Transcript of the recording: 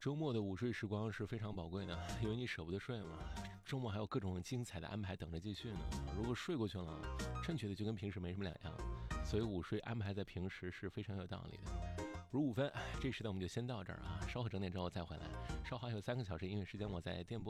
周末的午睡时光是非常宝贵的，因为你舍不得睡嘛。周末还有各种精彩的安排等着继续呢。如果睡过去了，正确的就跟平时没什么两样。所以午睡安排在平时是非常有道理的。5:05，这时段我们就先到这儿啊，稍后整点之后再回来。稍后还有3个小时音乐时间，我在电波